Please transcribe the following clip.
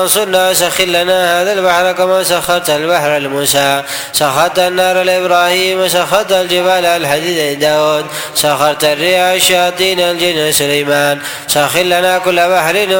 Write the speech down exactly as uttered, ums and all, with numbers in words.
انصرنا سخر لنا هذا البحر كما سخرت البحر لموسى، سخرت النار لإبراهيم، سخرت الجبال الحديد لداود، سخرت الرياح الشياطين الجن سليمان، سخر لنا كل بحر